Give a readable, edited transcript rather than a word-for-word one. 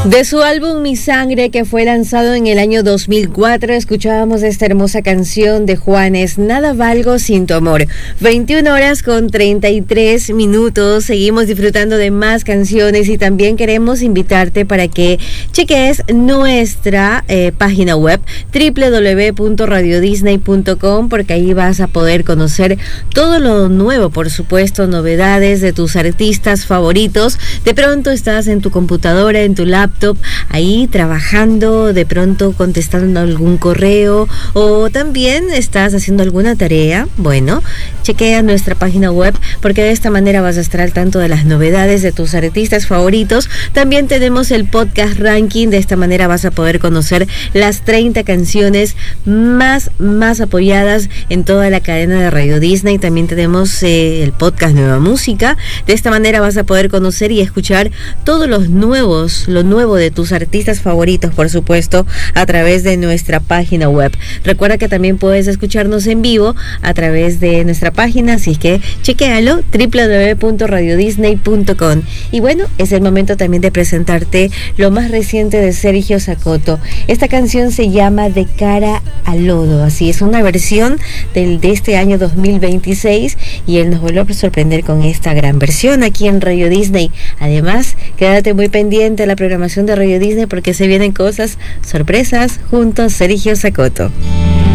De su álbum Mi Sangre, que fue lanzado en el año 2004, escuchábamos esta hermosa canción de Juanes, Nada valgo sin tu amor. 21 horas con 33 minutos, seguimos disfrutando de más canciones y también queremos invitarte para que cheques nuestra página web www.radiodisney.com, porque ahí vas a poder conocer todo lo nuevo, por supuesto, novedades de tus artistas favoritos. De pronto estás en tu computadora, en tu laptop, ahí trabajando, de pronto contestando algún correo o también estás haciendo alguna tarea. Bueno, chequea nuestra página web porque de esta manera vas a estar al tanto de las novedades de tus artistas favoritos. También tenemos el podcast ranking, de esta manera vas a poder conocer las 30 canciones más apoyadas en toda la cadena de Radio Disney. También tenemos el podcast Nueva Música, de esta manera vas a poder conocer y escuchar todos lo nuevo de tus artistas favoritos, por supuesto, a través de nuestra página web. Recuerda que también puedes escucharnos en vivo a través de nuestra página, así que chequéalo, www.radiodisney.com. Y bueno, es el momento también de presentarte lo más reciente de Sergio Zacoto. Esta canción se llama De cara al lodo, así es una versión de este año 2026 y él nos vuelve a sorprender con esta gran versión aquí en Radio Disney. Además, quédate muy pendiente a la programación de Radio Disney porque se vienen cosas, sorpresas junto a Sergio Zacoto.